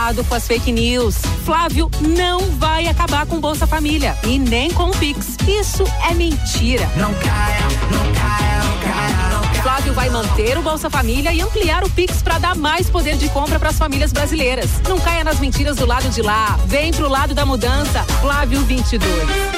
Cuidado com as fake news. Flávio não vai acabar com Bolsa Família e nem com o Pix. Isso é mentira. Não caia, não caia, não caia, não caia. Flávio vai manter o Bolsa Família e ampliar o Pix para dar mais poder de compra para as famílias brasileiras. Não caia nas mentiras do lado de lá. Vem pro lado da mudança. Flávio 22.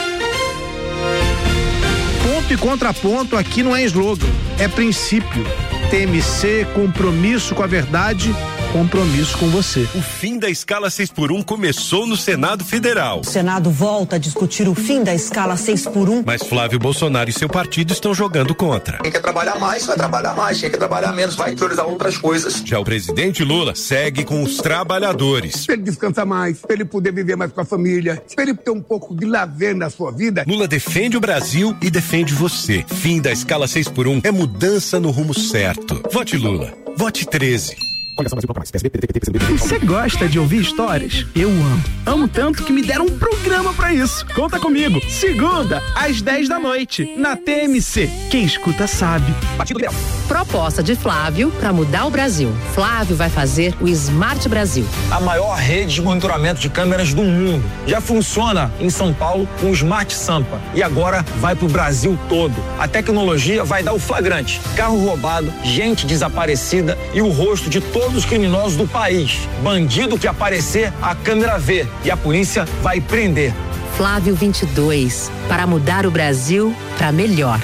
Ponto e contraponto aqui não é slogan, é princípio. TMC, compromisso com a verdade, compromisso com você. O fim da escala 6x1 começou no Senado Federal. O Senado volta a discutir o fim da escala 6x1. Mas Flávio Bolsonaro e seu partido estão jogando contra. Quem quer trabalhar mais, vai trabalhar mais. Quem quer trabalhar menos, vai priorizar outras coisas. Já o presidente Lula segue com os trabalhadores. Pra ele descansar mais, pra ele poder viver mais com a família, pra ele ter um pouco de lazer na sua vida. Lula defende o Brasil e defende você. Fim da escala 6x1 é mudança no rumo certo. Vote Lula. Vote 13. Você gosta de ouvir histórias? Eu amo. Amo tanto que me deram um programa pra isso. Conta comigo. Segunda, às 10 da noite, na TMC. Quem escuta sabe. Partido Liberal. Proposta de Flávio para mudar o Brasil. Flávio vai fazer o Smart Brasil. A maior rede de monitoramento de câmeras do mundo. Já funciona em São Paulo com o Smart Sampa. E agora vai pro Brasil todo. A tecnologia vai dar o flagrante. Carro roubado, gente desaparecida e o rosto de todos os criminosos do país. Bandido que aparecer, a câmera vê e a polícia vai prender. Flávio 22, para mudar o Brasil para melhor.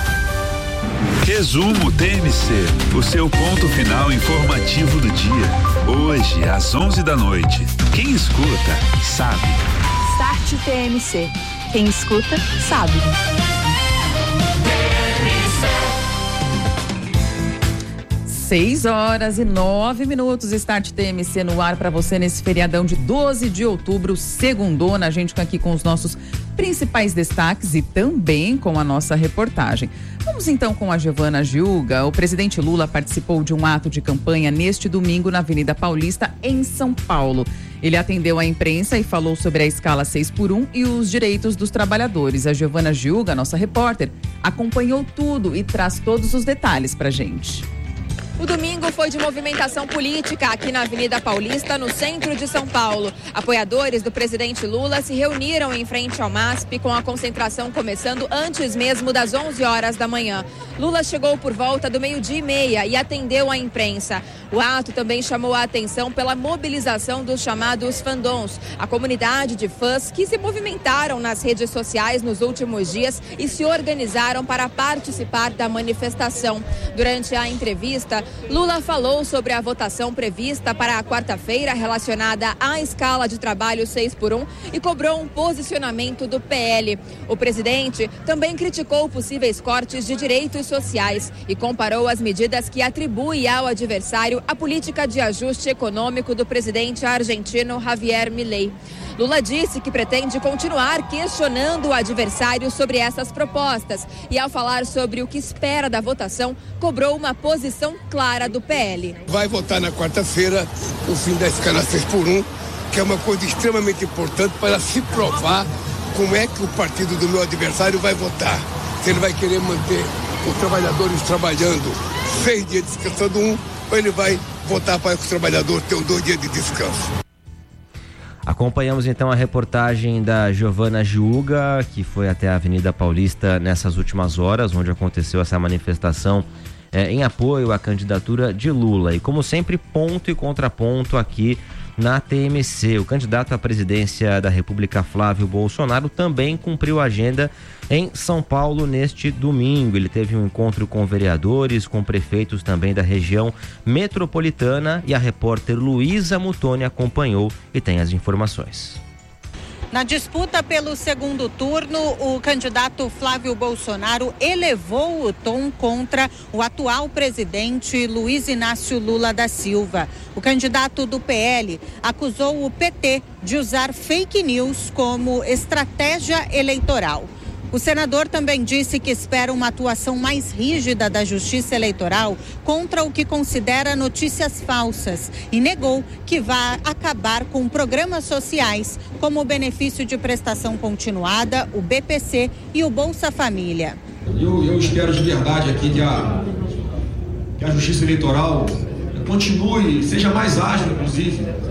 Resumo TMC, o seu ponto final informativo do dia. Hoje, às 11 da noite. Quem escuta, sabe. Start TMC. Quem escuta, sabe. 6h09, Start TMC no ar para você nesse feriadão de 12 de outubro, segundona, a gente aqui com os nossos principais destaques e também com a nossa reportagem. Vamos então com a Giovana Gilga. O presidente Lula participou de um ato de campanha neste domingo na Avenida Paulista, em São Paulo. Ele atendeu a imprensa e falou sobre a escala 6x1 e os direitos dos trabalhadores. A Giovana Gilga, nossa repórter, acompanhou tudo e traz todos os detalhes pra gente. O domingo foi de movimentação política aqui na Avenida Paulista, no centro de São Paulo. Apoiadores do presidente Lula se reuniram em frente ao MASP, com a concentração começando antes mesmo das 11 horas da manhã. Lula chegou por volta do 12h30 e atendeu a imprensa. O ato também chamou a atenção pela mobilização dos chamados fandoms, a comunidade de fãs que se movimentaram nas redes sociais nos últimos dias e se organizaram para participar da manifestação. Durante a entrevista, Lula falou sobre a votação prevista para a quarta-feira relacionada à escala de trabalho 6x1 e cobrou um posicionamento do PL. O presidente também criticou possíveis cortes de direitos sociais e comparou as medidas que atribui ao adversário a política de ajuste econômico do presidente argentino Javier Milei. Lula disse que pretende continuar questionando o adversário sobre essas propostas e, ao falar sobre o que espera da votação, cobrou uma posição clara do PL. Vai votar na quarta-feira o fim da escala 6x1, que é uma coisa extremamente importante para se provar como é que o partido do meu adversário vai votar. Se ele vai querer manter os trabalhadores trabalhando 6 dias descansando um, ou ele vai votar para que os trabalhadores tenham 2 dias de descanso. Acompanhamos então a reportagem da Giovana Gilga, que foi até a Avenida Paulista nessas últimas horas, onde aconteceu essa manifestação em apoio à candidatura de Lula. E como sempre, ponto e contraponto aqui na TMC. O candidato à presidência da República, Flávio Bolsonaro, também cumpriu a agenda em São Paulo neste domingo. Ele teve um encontro com vereadores, com prefeitos também da região metropolitana, e a repórter Luísa Mutoni acompanhou e tem as informações. Na disputa pelo segundo turno, o candidato Flávio Bolsonaro elevou o tom contra o atual presidente Luiz Inácio Lula da Silva. O candidato do PL acusou o PT de usar fake news como estratégia eleitoral. O senador também disse que espera uma atuação mais rígida da Justiça Eleitoral contra o que considera notícias falsas e negou que vai acabar com programas sociais como o benefício de prestação continuada, o BPC e o Bolsa Família. Eu espero de verdade aqui que a Justiça Eleitoral continue, seja mais ágil, inclusive,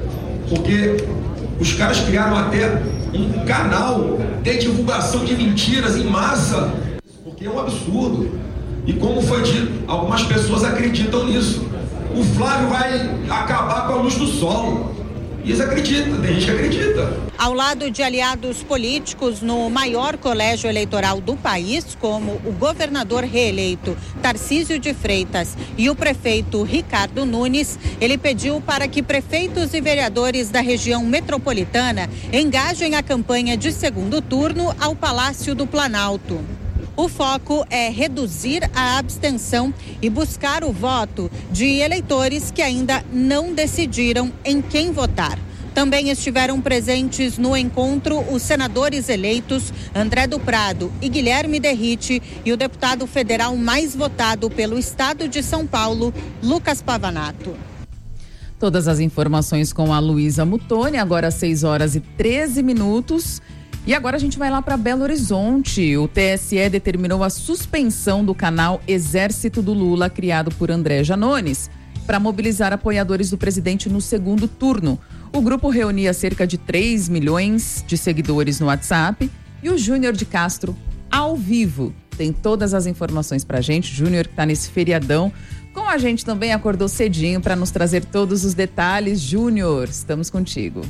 porque os caras criaram até um canal de divulgação de mentiras em massa, porque é um absurdo. E como foi dito, algumas pessoas acreditam nisso. O Flávio vai acabar com a luz do sol. E eles acreditam, tem gente que acredita. Ao lado de aliados políticos no maior colégio eleitoral do país, como o governador reeleito Tarcísio de Freitas e o prefeito Ricardo Nunes, ele pediu para que prefeitos e vereadores da região metropolitana engajem a campanha de segundo turno ao Palácio do Planalto. O foco é reduzir a abstenção e buscar o voto de eleitores que ainda não decidiram em quem votar. Também estiveram presentes no encontro os senadores eleitos André do Prado e Guilherme Derrite e o deputado federal mais votado pelo estado de São Paulo, Lucas Pavanato. Todas as informações com a Luísa Mutoni, agora 6h13. E agora a gente vai lá para Belo Horizonte. O TSE determinou a suspensão do canal Exército do Lula, criado por André Janones, para mobilizar apoiadores do presidente no segundo turno. O grupo reunia cerca de 3 milhões de seguidores no WhatsApp e o Júnior de Castro, ao vivo, tem todas as informações pra gente. Júnior, que tá nesse feriadão com a gente também, acordou cedinho para nos trazer todos os detalhes. Júnior, estamos contigo.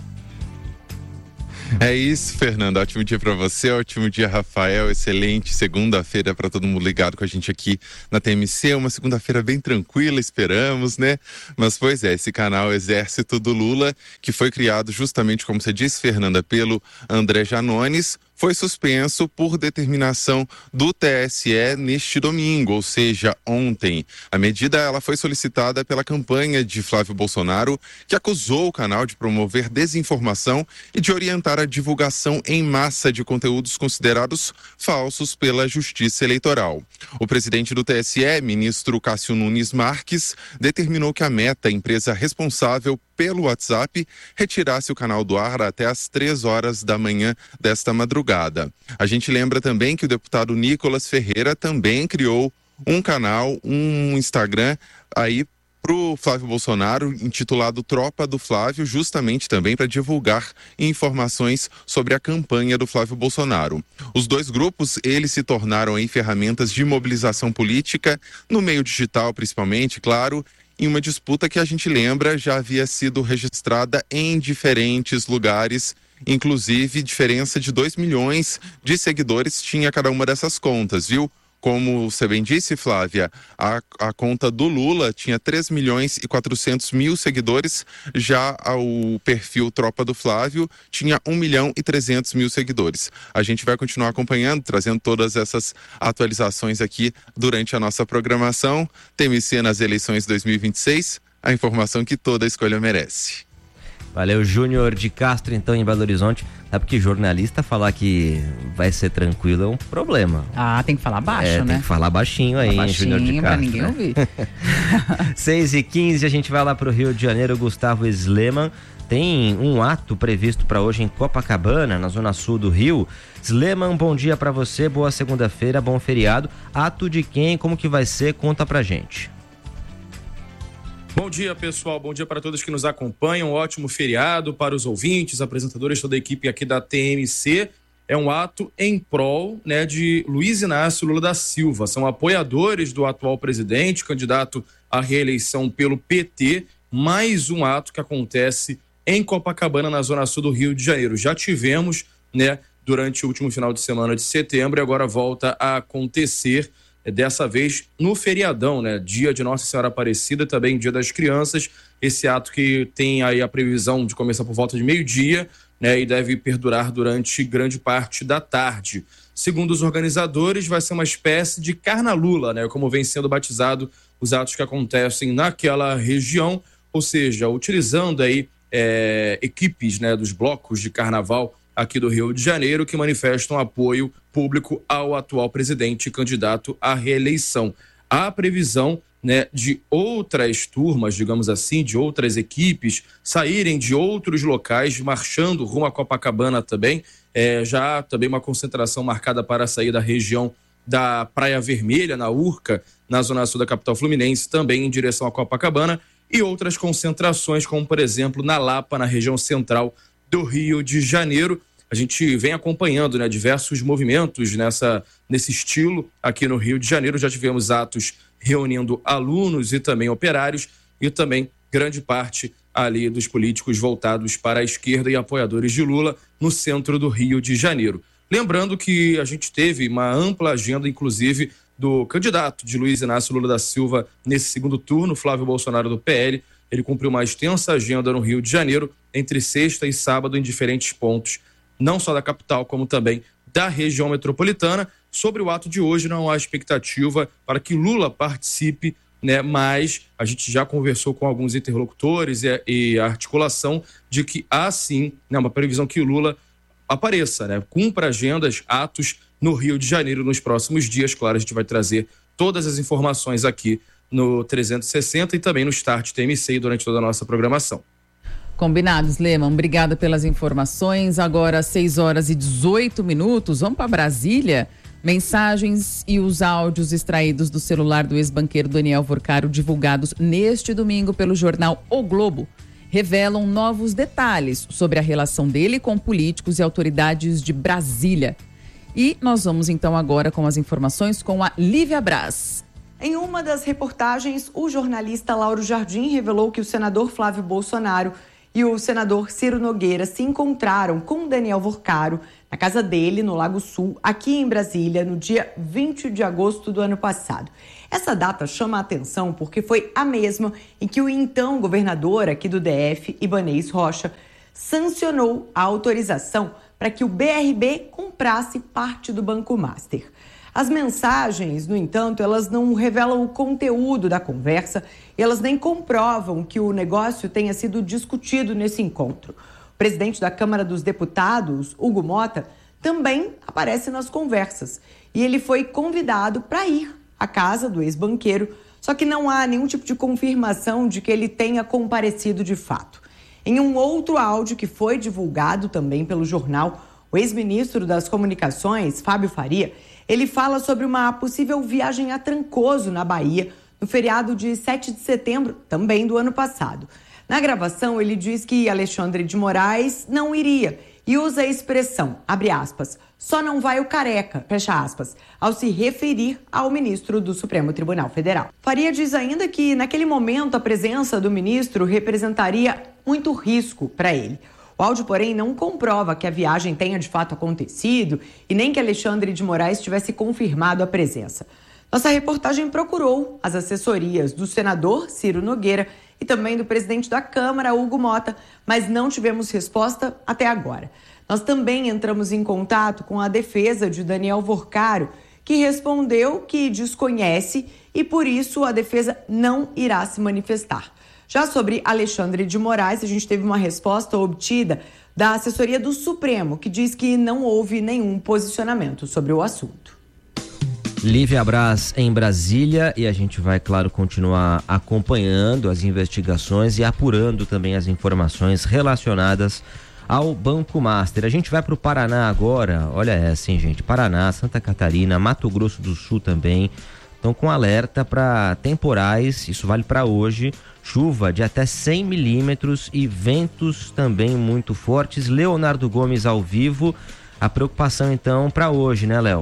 É isso, Fernanda. Ótimo dia para você, ótimo dia, Rafael. Excelente segunda-feira para todo mundo ligado com a gente aqui na TMC. Uma segunda-feira bem tranquila, esperamos, né? Mas, pois é, esse canal Exército do Lula, que foi criado justamente, como você disse, Fernanda, pelo André Janones, foi suspenso por determinação do TSE neste domingo, ou seja, ontem. A medida ela foi solicitada pela campanha de Flávio Bolsonaro, que acusou o canal de promover desinformação e de orientar a divulgação em massa de conteúdos considerados falsos pela Justiça Eleitoral. O presidente do TSE, ministro Cássio Nunes Marques, determinou que a Meta, empresa responsável pelo WhatsApp, retirasse o canal do ar até às 3 horas da manhã desta madrugada. A gente lembra também que o deputado Nicolas Ferreira também criou um canal, um Instagram aí pro Flávio Bolsonaro, intitulado Tropa do Flávio, justamente também para divulgar informações sobre a campanha do Flávio Bolsonaro. Os dois grupos, eles se tornaram aí ferramentas de mobilização política, no meio digital principalmente, claro, em uma disputa que a gente lembra já havia sido registrada em diferentes lugares. Inclusive, diferença de 2 milhões de seguidores tinha cada uma dessas contas, viu? Como você bem disse, Flávia, a conta do Lula tinha 3 milhões e 400 mil seguidores, já o perfil Tropa do Flávio tinha 1 milhão e 300 mil seguidores. A gente vai continuar acompanhando, trazendo todas essas atualizações aqui durante a nossa programação. TMC nas eleições 2026, a informação que toda escolha merece. Valeu, Júnior de Castro, então, em Belo Horizonte. Sabe que jornalista falar que vai ser tranquilo é um problema. Ah, tem que falar baixo, né? Tem que falar baixinho aí, Júnior de Castro. Pra ninguém ouvir. 6h15, a gente vai lá pro Rio de Janeiro. Gustavo Sleman tem um ato previsto para hoje em Copacabana, na zona sul do Rio. Sleman, bom dia para você, boa segunda-feira, bom feriado. Ato de quem, como que vai ser? Conta pra gente. Bom dia, pessoal. Bom dia para todos que nos acompanham. Um ótimo feriado para os ouvintes, apresentadores, toda a equipe aqui da TMC. É um ato em prol, de Luiz Inácio Lula da Silva. São apoiadores do atual presidente, candidato à reeleição pelo PT. Mais um ato que acontece em Copacabana, na zona sul do Rio de Janeiro. Já tivemos, durante o último final de semana de setembro, e agora volta a acontecer. Dessa vez no feriadão, dia de Nossa Senhora Aparecida, também dia das crianças, esse ato que tem aí a previsão de começar por volta de meio-dia, e deve perdurar durante grande parte da tarde. Segundo os organizadores, vai ser uma espécie de Carnalula, como vem sendo batizado os atos que acontecem naquela região, ou seja, utilizando aí equipes, dos blocos de carnaval aqui do Rio de Janeiro, que manifestam apoio público ao atual presidente e candidato à reeleição. Há previsão, de outras turmas, digamos assim, de outras equipes saírem de outros locais, marchando rumo a Copacabana também. Já há também uma concentração marcada para sair da região da Praia Vermelha, na Urca, na zona sul da capital fluminense, também em direção a Copacabana. e outras concentrações, como por exemplo na Lapa, na região central do Rio de Janeiro. A gente vem acompanhando, né, diversos movimentos nesse estilo aqui no Rio de Janeiro. Já tivemos atos reunindo alunos e também operários, e também grande parte ali dos políticos voltados para a esquerda e apoiadores de Lula no centro do Rio de Janeiro. Lembrando que a gente teve uma ampla agenda, inclusive, do candidato de Luiz Inácio Lula da Silva nesse segundo turno, Flávio Bolsonaro, do PL. Ele cumpriu uma extensa agenda no Rio de Janeiro, entre sexta e sábado, em diferentes pontos, não só da capital, como também da região metropolitana. Sobre o ato de hoje, não há expectativa para que Lula participe, né? Mas a gente já conversou com alguns interlocutores e a articulação de que há sim, né, uma previsão que Lula apareça, né? Cumpra agendas, atos no Rio de Janeiro nos próximos dias. Claro, a gente vai trazer todas as informações aqui no 360 e também no Start TMC durante toda a nossa programação. Combinados, Leman. Obrigada pelas informações. Agora, 6h18. Vamos para Brasília. Mensagens e os áudios extraídos do celular do ex-banqueiro Daniel Vorcaro, divulgados neste domingo pelo jornal O Globo, revelam novos detalhes sobre a relação dele com políticos e autoridades de Brasília. E nós vamos então agora com as informações com a Lívia Braz. Em uma das reportagens, o jornalista Lauro Jardim revelou que o senador Flávio Bolsonaro e o senador Ciro Nogueira se encontraram com Daniel Vorcaro na casa dele, no Lago Sul, aqui em Brasília, no dia 20 de agosto do ano passado. Essa data chama a atenção porque foi a mesma em que o então governador aqui do DF, Ibanez Rocha, sancionou a autorização para que o BRB comprasse parte do Banco Master. As mensagens, no entanto, elas não revelam o conteúdo da conversa e elas nem comprovam que o negócio tenha sido discutido nesse encontro. O presidente da Câmara dos Deputados, Hugo Mota, também aparece nas conversas e ele foi convidado para ir à casa do ex-banqueiro, só que não há nenhum tipo de confirmação de que ele tenha comparecido de fato. Em um outro áudio que foi divulgado também pelo jornal, o ex-ministro das Comunicações, Fábio Faria, ele fala sobre uma possível viagem a Trancoso, na Bahia, no feriado de 7 de setembro, também do ano passado. Na gravação, ele diz que Alexandre de Moraes não iria e usa a expressão, abre aspas, só não vai o careca, fecha aspas, ao se referir ao ministro do Supremo Tribunal Federal. Faria diz ainda que, naquele momento, a presença do ministro representaria muito risco para ele. O áudio, porém, não comprova que a viagem tenha de fato acontecido e nem que Alexandre de Moraes tivesse confirmado a presença. Nossa reportagem procurou as assessorias do senador Ciro Nogueira e também do presidente da Câmara, Hugo Mota, mas não tivemos resposta até agora. Nós também entramos em contato com a defesa de Daniel Vorcaro, que respondeu que desconhece e, por isso, a defesa não irá se manifestar. Já sobre Alexandre de Moraes, a gente teve uma resposta obtida da assessoria do Supremo, que diz que não houve nenhum posicionamento sobre o assunto. Lívia Braz em Brasília, e a gente vai, claro, continuar acompanhando as investigações e apurando também as informações relacionadas ao Banco Master. A gente vai para o Paraná agora, olha essa, hein, gente, Paraná, Santa Catarina, Mato Grosso do Sul também, estão com alerta para temporais, isso vale para hoje, chuva de até 100 milímetros e ventos também muito fortes. Leonardo Gomes ao vivo, a preocupação então para hoje, né, Léo?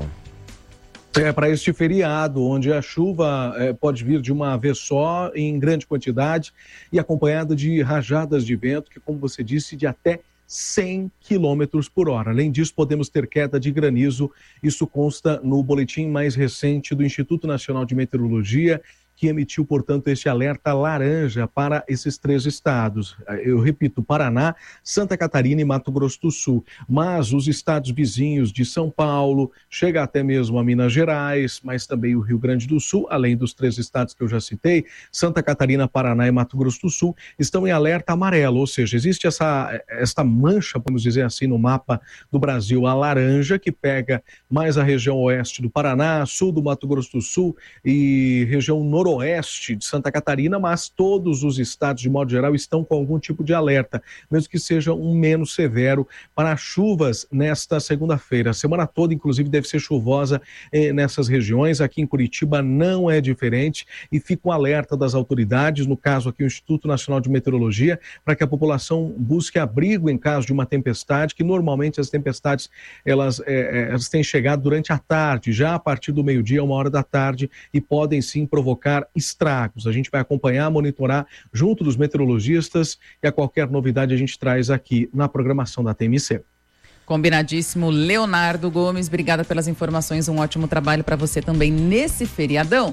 Para este feriado, onde a chuva pode vir de uma vez só, em grande quantidade, e acompanhada de rajadas de vento, que, como você disse, de até 100 km por hora. Além disso, podemos ter queda de granizo. Isso consta no boletim mais recente do Instituto Nacional de Meteorologia, que emitiu, portanto, este alerta laranja para esses 3 estados. Eu repito, Paraná, Santa Catarina e Mato Grosso do Sul. Mas os estados vizinhos de São Paulo, chega até mesmo a Minas Gerais, mas também o Rio Grande do Sul, além dos 3 estados que eu já citei, Santa Catarina, Paraná e Mato Grosso do Sul, estão em alerta amarelo, ou seja, existe esta mancha, vamos dizer assim, no mapa do Brasil, a laranja, que pega mais a região oeste do Paraná, sul do Mato Grosso do Sul e região noroeste noroeste de Santa Catarina, mas todos os estados, de modo geral, estão com algum tipo de alerta, mesmo que seja um menos severo, para chuvas nesta segunda-feira. A semana toda, inclusive, deve ser chuvosa nessas regiões. Aqui em Curitiba não é diferente e fica um alerta das autoridades, no caso aqui o Instituto Nacional de Meteorologia, para que a população busque abrigo em caso de uma tempestade, que normalmente as tempestades elas têm chegado durante a tarde, já a partir do meio-dia, 1h da tarde, e podem sim provocar estragos. A gente vai acompanhar, monitorar junto dos meteorologistas e a qualquer novidade a gente traz aqui na programação da TMC. Combinadíssimo. Leonardo Gomes, obrigada pelas informações, um ótimo trabalho para você também nesse feriadão.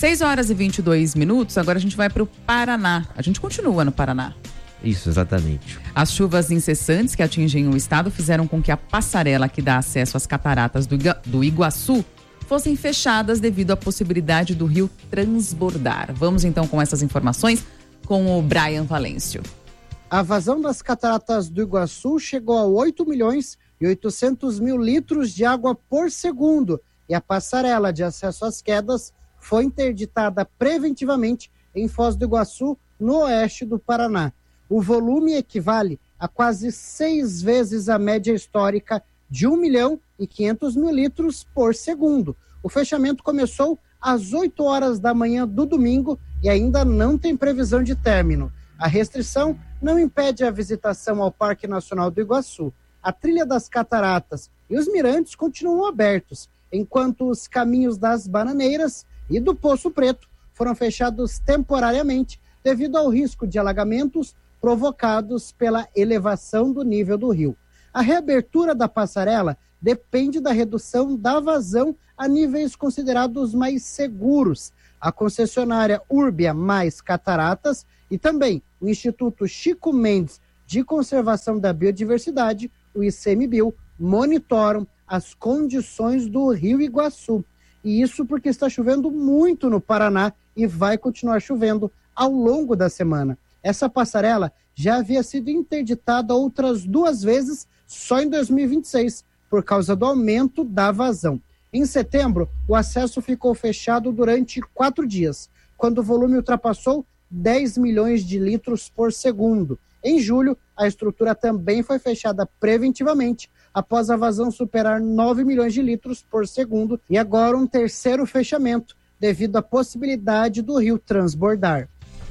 6h22, agora a gente vai para o Paraná. A gente continua no Paraná. Isso, exatamente. As chuvas incessantes que atingem o estado fizeram com que a passarela que dá acesso às cataratas do Iguaçu fossem fechadas devido à possibilidade do rio transbordar. Vamos então com essas informações com o Brian Valêncio. A vazão das cataratas do Iguaçu chegou a 8.800.000 litros de água por segundo e a passarela de acesso às quedas foi interditada preventivamente em Foz do Iguaçu, no oeste do Paraná. O volume equivale a quase 6 vezes a média histórica de 1.500.000 litros por segundo. O fechamento começou às 8 horas da manhã do domingo e ainda não tem previsão de término. A restrição não impede a visitação ao Parque Nacional do Iguaçu. A trilha das cataratas e os mirantes continuam abertos, enquanto os caminhos das Bananeiras e do Poço Preto foram fechados temporariamente devido ao risco de alagamentos provocados pela elevação do nível do rio. A reabertura da passarela depende da redução da vazão a níveis considerados mais seguros. A concessionária Urbia mais Cataratas e também o Instituto Chico Mendes de Conservação da Biodiversidade, o ICMBio, monitoram as condições do Rio Iguaçu. E isso porque está chovendo muito no Paraná e vai continuar chovendo ao longo da semana. Essa passarela já havia sido interditada outras 2 vezes só em 2026, por causa do aumento da vazão. Em setembro, o acesso ficou fechado durante 4 dias, quando o volume ultrapassou 10 milhões de litros por segundo. Em julho, a estrutura também foi fechada preventivamente, após a vazão superar 9 milhões de litros por segundo, e agora um terceiro fechamento, devido à possibilidade do rio transbordar.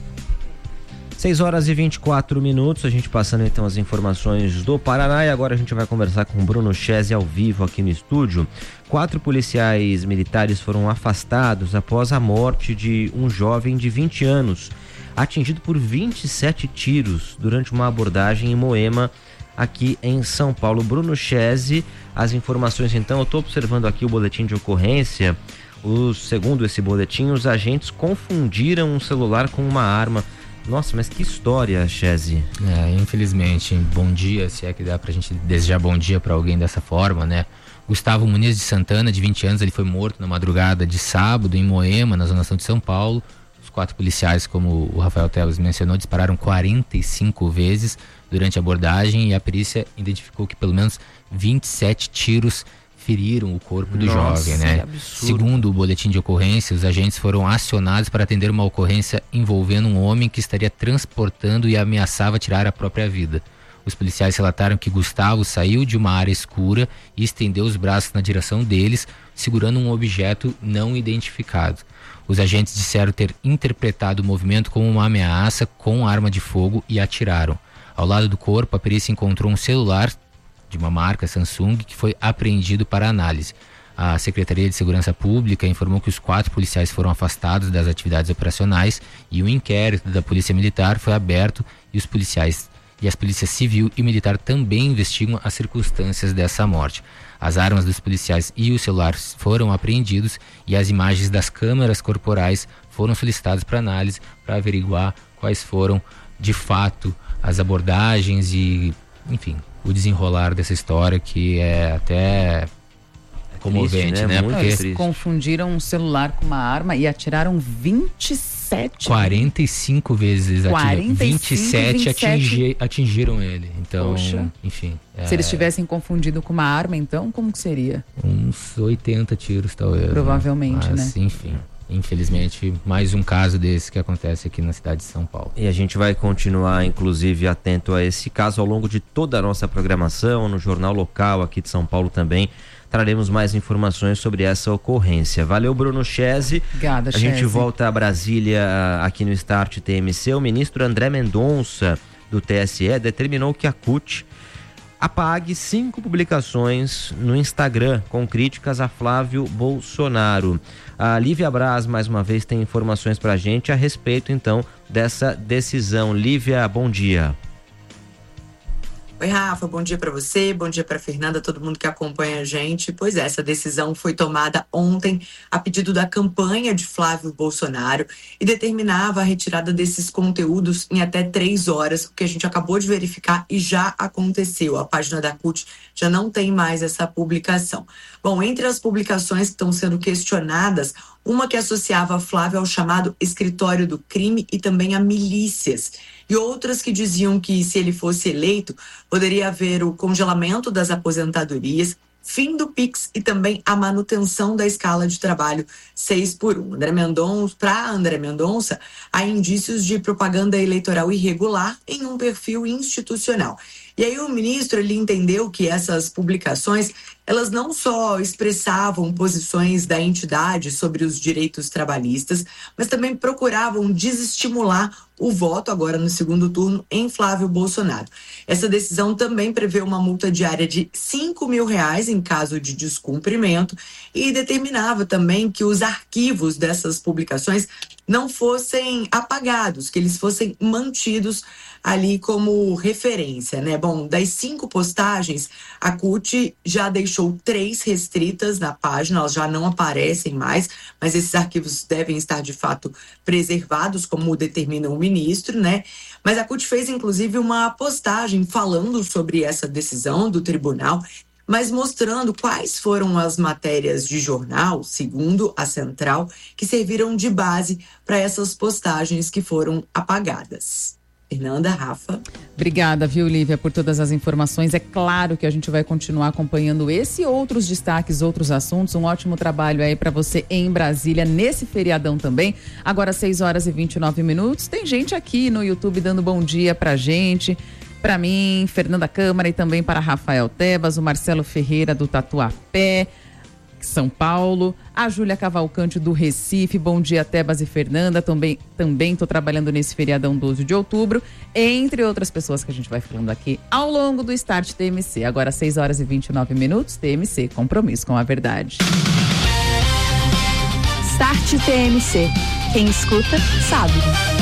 6h24, a gente passando então as informações do Paraná, e agora a gente vai conversar com o Bruno Chese ao vivo aqui no estúdio. 4 policiais militares foram afastados após a morte de um jovem de 20 anos, atingido por 27 tiros durante uma abordagem em Moema, aqui em São Paulo. Bruno Chese, as informações então, eu estou observando aqui o boletim de ocorrência. Segundo esse boletim, os agentes confundiram um celular com uma arma. Nossa, mas que história, Chese. Infelizmente, bom dia, se é que dá pra gente desejar bom dia pra alguém dessa forma, né? Gustavo Muniz de Santana, de 20 anos, ele foi morto na madrugada de sábado em Moema, na zona sul de São Paulo. Os 4 policiais, como o Rafael Teles mencionou, dispararam 45 vezes durante a abordagem e a perícia identificou que pelo menos 27 tiros feriram o corpo do jovem, né? Segundo o boletim de ocorrência, os agentes foram acionados para atender uma ocorrência envolvendo um homem que estaria transportando e ameaçava tirar a própria vida. Os policiais relataram que Gustavo saiu de uma área escura e estendeu os braços na direção deles, segurando um objeto não identificado. Os agentes disseram ter interpretado o movimento como uma ameaça com arma de fogo e atiraram. Ao lado do corpo, a perícia encontrou um celular de uma marca Samsung que foi apreendido para análise. A Secretaria de Segurança Pública informou que os 4 policiais foram afastados das atividades operacionais e o inquérito da Polícia Militar foi aberto e os policiais e as polícias civil e militar também investigam as circunstâncias dessa morte. As armas dos policiais e os celulares foram apreendidos e as imagens das câmeras corporais foram solicitadas para análise para averiguar quais foram de fato as abordagens e, enfim, o desenrolar dessa história, que é até comovente, triste, né? Porque eles confundiram um celular com uma arma e atiraram 45 vezes, 27 atingiram ele. Então, poxa. Enfim. Se eles tivessem confundido com uma arma, então, como que seria? Uns 80 tiros, talvez. Provavelmente, né? Mas, né? Enfim. Infelizmente, mais um caso desse que acontece aqui na cidade de São Paulo. E a gente vai continuar, inclusive, atento a esse caso ao longo de toda a nossa programação, no Jornal Local aqui de São Paulo também. Traremos mais informações sobre essa ocorrência. Valeu, Bruno Chese. Obrigada, Chese. A gente volta a Brasília aqui no Start TMC. O ministro André Mendonça, do TSE, determinou que a CUT apague 5 publicações no Instagram com críticas a Flávio Bolsonaro. A Lívia Braz, mais uma vez, tem informações pra gente a respeito, então, dessa decisão. Lívia, bom dia. Oi, Rafa, bom dia para você, bom dia para Fernanda, todo mundo que acompanha a gente. Pois é, essa decisão foi tomada ontem a pedido da campanha de Flávio Bolsonaro e determinava a retirada desses conteúdos em até 3 horas, o que a gente acabou de verificar e já aconteceu. A página da CUT já não tem mais essa publicação. Bom, entre as publicações que estão sendo questionadas, uma que associava Flávio ao chamado escritório do crime e também a milícias. E outras que diziam que, se ele fosse eleito, poderia haver o congelamento das aposentadorias, fim do PIX e também a manutenção da escala de trabalho 6x1. Para André Mendonça, há indícios de propaganda eleitoral irregular em um perfil institucional. E aí o ministro, ele entendeu que essas publicações, elas não só expressavam posições da entidade sobre os direitos trabalhistas, mas também procuravam desestimular o voto agora no segundo turno em Flávio Bolsonaro. Essa decisão também prevê uma multa diária de R$5 mil em caso de descumprimento e determinava também que os arquivos dessas publicações não fossem apagados, que eles fossem mantidos ali como referência, né? Bom, das 5 postagens, a CUT já deixou 3 restritas na página, elas já não aparecem mais, mas esses arquivos devem estar de fato preservados, como determina o ministro, né? Mas a CUT fez inclusive uma postagem falando sobre essa decisão do tribunal, mas mostrando quais foram as matérias de jornal, segundo a Central, que serviram de base para essas postagens que foram apagadas. Fernanda, Rafa. Obrigada, viu, Lívia, por todas as informações. É claro que a gente vai continuar acompanhando esse e outros destaques, outros assuntos. Um ótimo trabalho aí para você em Brasília, nesse feriadão também. Agora 6h29. Tem gente aqui no YouTube dando bom dia pra gente. Para mim, Fernanda Câmara, e também para Rafael Tebas, o Marcelo Ferreira do Tatuapé, São Paulo, a Júlia Cavalcante do Recife. Bom dia, Tebas e Fernanda. Também estou trabalhando nesse feriadão 12 de outubro, entre outras pessoas que a gente vai falando aqui ao longo do Start TMC. Agora 6h29, TMC, compromisso com a verdade. Start TMC. Quem escuta, sabe.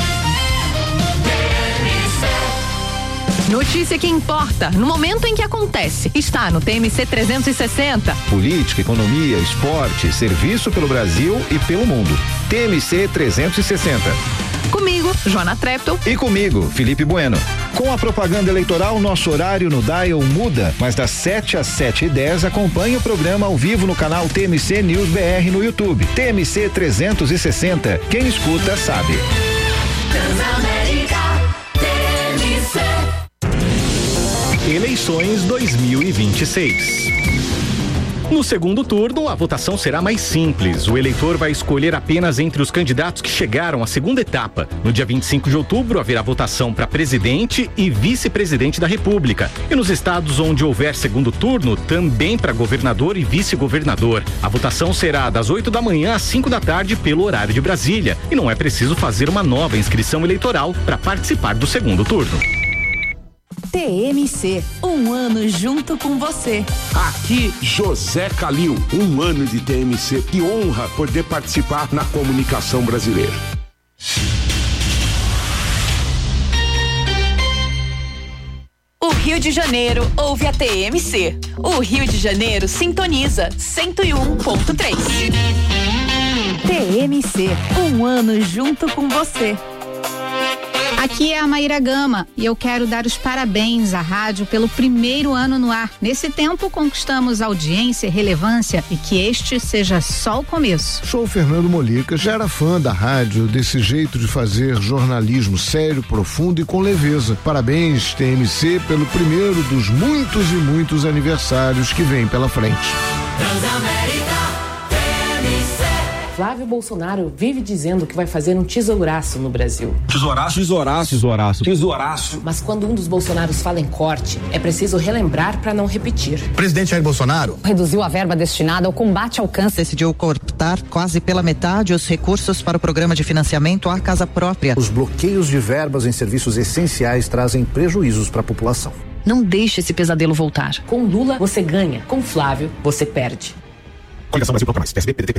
Notícia que importa, no momento em que acontece, está no TMC 360. Política, economia, esporte, serviço pelo Brasil e pelo mundo. TMC 360. Comigo, Joana Treptow. E comigo, Felipe Bueno. Com a propaganda eleitoral, nosso horário no Dial muda, mas das 7 às 7h10 acompanhe o programa ao vivo no canal TMC News BR no YouTube. TMC 360. Quem escuta, sabe. Eleições 2026. No segundo turno, a votação será mais simples. O eleitor vai escolher apenas entre os candidatos que chegaram à segunda etapa. No dia 25 de outubro, haverá votação para presidente e vice-presidente da República. E nos estados onde houver segundo turno, também para governador e vice-governador. A votação será das 8 da manhã às 5 da tarde pelo horário de Brasília. E não é preciso fazer uma nova inscrição eleitoral para participar do segundo turno. TMC, um ano junto com você. Aqui, José Calil, um ano de TMC. Que honra poder participar na comunicação brasileira. O Rio de Janeiro ouve a TMC. O Rio de Janeiro sintoniza 101.3. TMC, um ano junto com você. Aqui é a Maíra Gama e eu quero dar os parabéns à rádio pelo primeiro ano no ar. Nesse tempo conquistamos audiência e relevância e que este seja só o começo. Sou o Fernando Molica, já era fã da rádio, desse jeito de fazer jornalismo sério, profundo e com leveza. Parabéns, TMC, pelo primeiro dos muitos e muitos aniversários que vem pela frente. Transamérica, TMC. Flávio Bolsonaro vive dizendo que vai fazer um tesouraço no Brasil. Tesouraço? Tesouraço. Tesouraço. Tesouraço. Mas quando um dos Bolsonaros fala em corte, é preciso relembrar para não repetir. O presidente Jair Bolsonaro reduziu a verba destinada ao combate ao câncer. Decidiu cortar quase pela metade os recursos para o programa de financiamento à casa própria. Os bloqueios de verbas em serviços essenciais trazem prejuízos para a população. Não deixe esse pesadelo voltar. Com Lula, você ganha. Com Flávio, você perde. Coligação Brasil Bloco Mais, PSB, PDT,